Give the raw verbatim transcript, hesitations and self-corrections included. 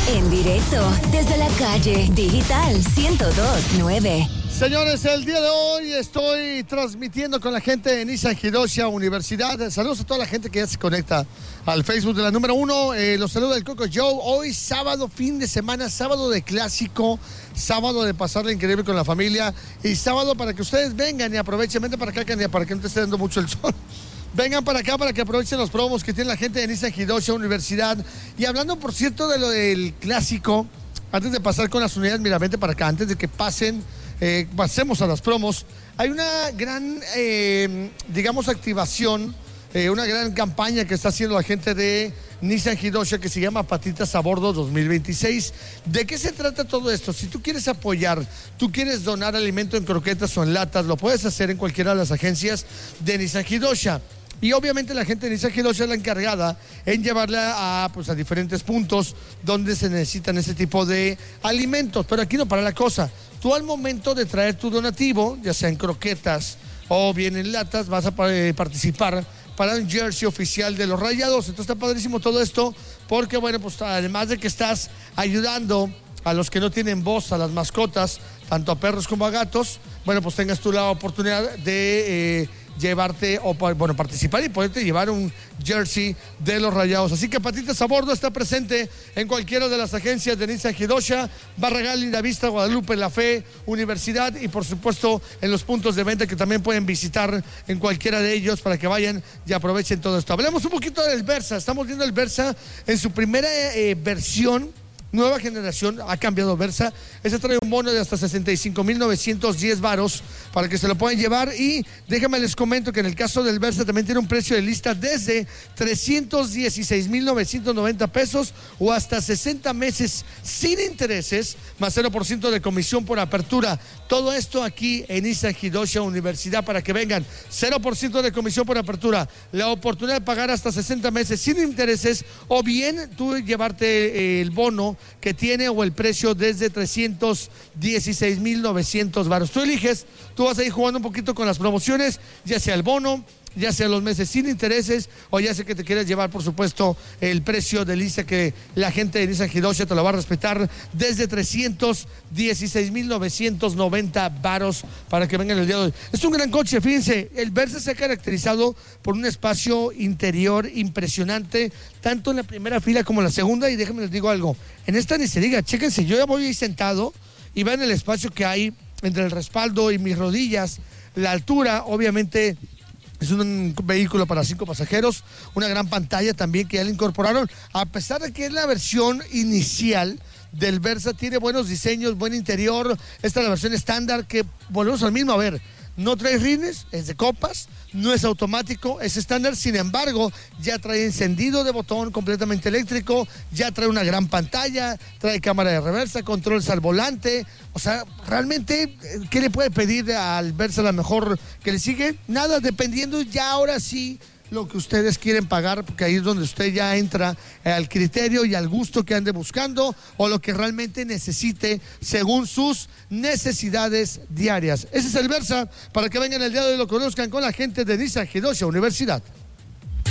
En directo, desde la calle Digital ciento dos punto nueve. Señores, el día de hoy estoy transmitiendo con la gente de Nissan Hiroshima Universidad. Saludos a toda la gente que ya se conecta al Facebook de la número uno. Eh, los saluda el Coco Joe. Hoy sábado, fin de semana, sábado de clásico, sábado de pasarla increíble con la familia y sábado para que ustedes vengan y aprovechen. Vente para acá, para que no te esté dando mucho el sol. Vengan para acá para que aprovechen los promos que tiene la gente de Nissan Hiroshima Universidad. Y hablando, por cierto, de lo del clásico, antes de pasar con las unidades, mira, vente para acá, antes de que pasen, eh, pasemos a las promos. Hay una gran, eh, digamos, activación, eh, una gran campaña que está haciendo la gente de Nissan Hiroshima que se llama Patitas a Bordo dos mil veintiséis. ¿De qué se trata todo esto? Si tú quieres apoyar, tú quieres donar alimento en croquetas o en latas, lo puedes hacer en cualquiera de las agencias de Nissan Hiroshima. Y obviamente la gente de Nissan Hiroshima es la encargada en llevarla a, pues, a diferentes puntos donde se necesitan ese tipo de alimentos. Pero aquí no para la cosa. Tú al momento de traer tu donativo, ya sea en croquetas o bien en latas, vas a participar para un jersey oficial de los Rayados. Entonces está padrísimo todo esto porque, bueno, pues además de que estás ayudando a los que no tienen voz, a las mascotas, tanto a perros como a gatos, bueno, pues tengas tú la oportunidad de eh, llevarte, o bueno, participar y poderte llevar un jersey de los Rayados. Así que Patitas a Bordo está presente en cualquiera de las agencias de Nissan Hiroshima, Barragán, Lindavista, Guadalupe, La Fe, Universidad y por supuesto en los puntos de venta que también pueden visitar en cualquiera de ellos para que vayan y aprovechen todo esto. Hablemos un poquito del Versa. Estamos viendo el Versa en su primera eh, versión. Nueva generación, ha cambiado Versa. Este trae un bono de hasta sesenta y cinco mil novecientos diez varos para que se lo puedan llevar. Y déjame les comento que en el caso del Versa también tiene un precio de lista desde trescientos dieciséis mil novecientos noventa pesos o hasta sesenta meses sin intereses, más cero por ciento de comisión por apertura. Todo esto aquí en Nissan Hiroshima Universidad para que vengan. cero por ciento de comisión por apertura. La oportunidad de pagar hasta sesenta meses sin intereses o bien tú llevarte el bono que tiene o el precio desde trescientos dieciséis mil novecientos varos. Tú eliges, tú vas a ir jugando un poquito con las promociones, ya sea el bono, ya sea los meses sin intereses, o ya sea que te quieras llevar, por supuesto, el precio de lista que la gente de Nissan Hiroshima te lo va a respetar desde trescientos dieciséis mil novecientos noventa varos para que vengan el día de hoy. Es un gran coche, fíjense, el Versa se ha caracterizado por un espacio interior impresionante, tanto en la primera fila como en la segunda, y déjenme les digo algo, en esta ni se diga, chéquense, yo ya voy ahí sentado y vean el espacio que hay entre el respaldo y mis rodillas, la altura, obviamente. Es un vehículo para cinco pasajeros, una gran pantalla también que ya le incorporaron, a pesar de que es la versión inicial del Versa, tiene buenos diseños, buen interior. Esta es la versión estándar que volvemos al mismo, a ver, no trae rines, es de copas, no es automático, es estándar, sin embargo, ya trae encendido de botón completamente eléctrico, ya trae una gran pantalla, trae cámara de reversa, controles al volante. O sea, realmente, ¿qué le puede pedir al Versa la mejor que le sigue? Nada, dependiendo ya ahora sí lo que ustedes quieren pagar, porque ahí es donde usted ya entra al criterio y al gusto que ande buscando o lo que realmente necesite según sus necesidades diarias. Ese es el Versa, para que vengan el día de hoy y lo conozcan con la gente de Nissan Hiroshima Universidad.